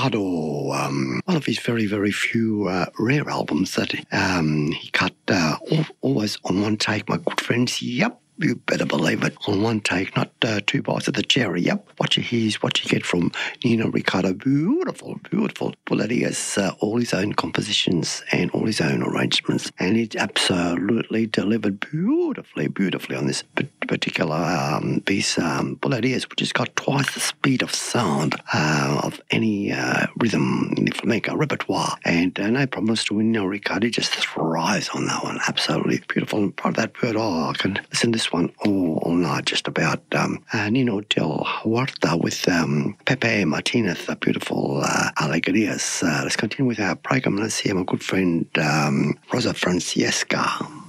Ricardo, one of his very, very few rare albums that he cut always on one take, my good friends. Yep. You better believe it. On one take, not two bites of the cherry. Yep. What you hear is what you get from Nino Ricardo. Beautiful, beautiful. Well, he has all his own compositions and all his own arrangements, and he absolutely delivered beautifully on this particular piece. Bulerías, which has got twice the speed of sound of any rhythm in the flamenco repertoire, and no problems to Nino Ricardo. He just thrives on that one. Absolutely beautiful. And part of that word, I can listen to this one all night, just about Nino del Huerta with Pepe Martinez, the beautiful Alegrías. Let's continue with our program. Let's hear my good friend Rosa Francesca.